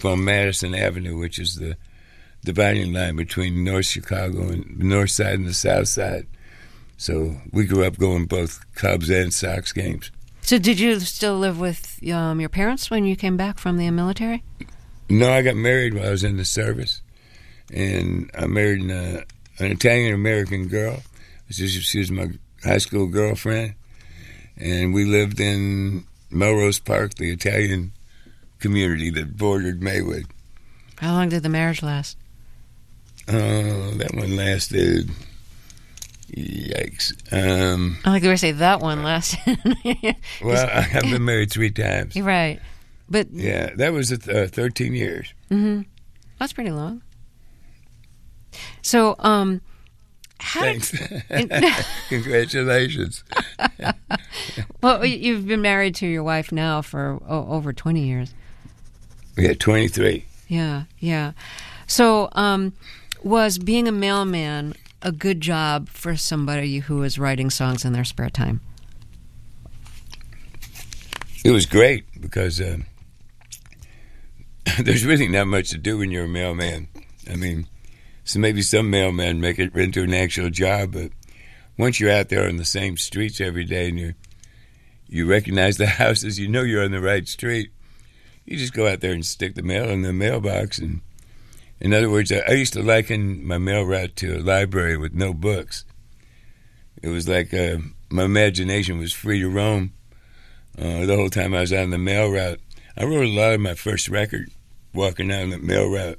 on Madison Avenue, which is the dividing line between North Chicago and the north side and the south side. So we grew up going both Cubs and Sox games. So did you still live with your parents when you came back from the military? No, I got married while I was in the service. And I married an Italian-American girl. She was my high school girlfriend. And we lived in Melrose Park, the Italian community that bordered Maywood. How long did the marriage last? That one lasted... Yikes. I like the way I say that one lasted. Well, I've been married 3 times. You're right. But yeah, that was 13 years. Mm-hmm. That's pretty long. So, Thanks. Congratulations. Well, you've been married to your wife now for over 20 years. Yeah, 23. Yeah. So, was being a mailman a good job for somebody who was writing songs in their spare time? It was great because there's really not much to do when you're a mailman. I mean, so maybe some mailmen make it into an actual job, but once you're out there on the same streets every day and you recognize the houses, you know you're on the right street, you just go out there and stick the mail in the mailbox. And in other words, I used to liken my mail route to a library with no books. It was like my imagination was free to roam the whole time I was on the mail route. I wrote a lot of my first record walking down the mail route.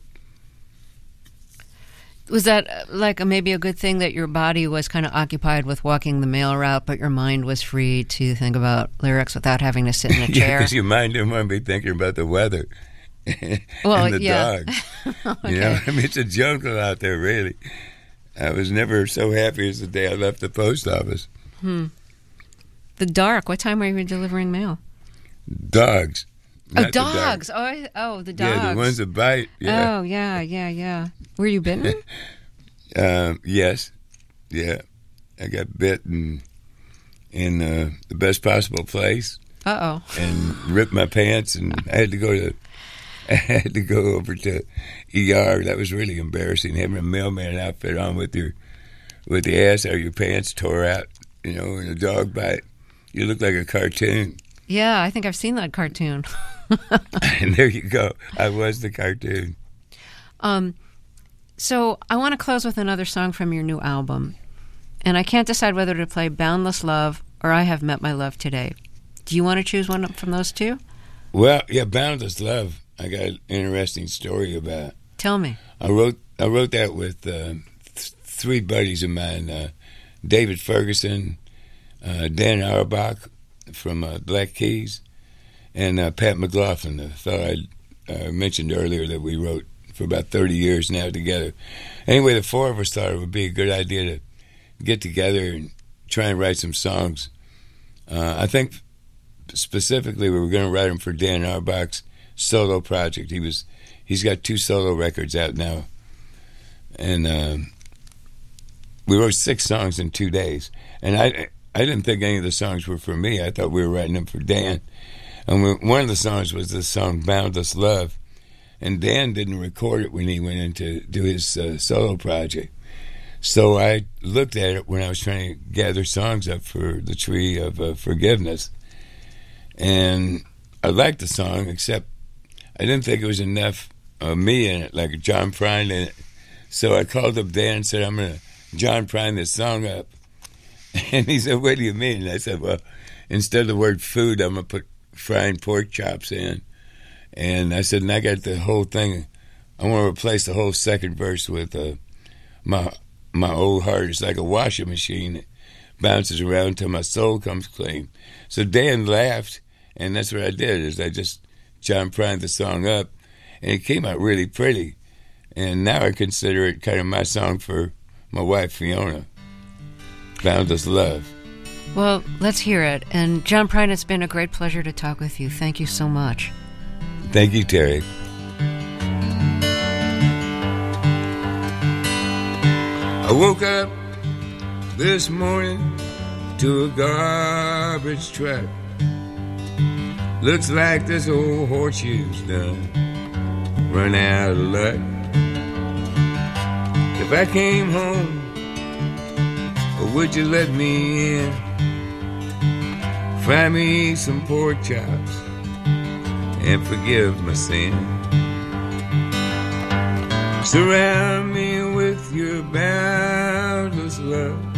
Was that maybe a good thing that your body was kind of occupied with walking the mail route, but your mind was free to think about lyrics without having to sit in a chair? Yeah, because your mind didn't want to be thinking about the weather. Well, and the dogs. Okay. You know, I mean, it's a jungle out there, really. I was never so happy as the day I left the post office. The dark. What time were you delivering mail? Dogs. Oh, dogs. The dogs. Yeah, the ones that bite. Yeah. Oh, yeah. Were you bitten? Yes. Yeah. I got bitten in the best possible place. Uh-oh. And ripped my pants, and I had to go over to ER. That was really embarrassing, having a mailman outfit on with the ass out, your pants tore out, you know, and a dog bite. You look like a cartoon. Yeah, I think I've seen that cartoon. And there you go. I was the cartoon. So I want to close with another song from your new album. And I can't decide whether to play Boundless Love or I Have Met My Love Today. Do you want to choose one from those two? Well, yeah, Boundless Love, I got an interesting story about. Tell me. I wrote that with 3 buddies of mine, David Ferguson, Dan Auerbach from Black Keys, and Pat McLaughlin, the fellow I mentioned earlier that we wrote for about 30 years now together. Anyway, the 4 of us thought it would be a good idea to get together and try and write some songs. I think specifically we were going to write them for Dan Auerbach's solo project. He's got 2 solo records out now. And we wrote 6 songs in 2 days. And I didn't think any of the songs were for me. I thought we were writing them for Dan. And one of the songs was the song Boundless Love. And Dan didn't record it when he went in to do his solo project. So I looked at it when I was trying to gather songs up for the Tree of Forgiveness. And I liked the song, except I didn't think it was enough of me in it, like John Prine in it. So I called up Dan and said, I'm going to John Prine this song up. And he said, what do you mean? And I said, well, instead of the word food, I'm going to put frying pork chops in. And I said, and I got the whole thing. I want to replace the whole second verse with my old heart is like a washing machine. It bounces around until my soul comes clean. So Dan laughed, and that's what I did, is I just John Prine the song up, and it came out really pretty. And now I consider it kind of my song for my wife, Fiona. Boundless Love. Well, let's hear it. And John Prine, it's been a great pleasure to talk with you. Thank you so much. Thank you, Terry. I woke up this morning to a garbage truck. Looks like this old horseshoe's done. run out of luck. If I came home, or would you let me in? Fry me some pork chops and forgive my sin. Surround me with your boundless love.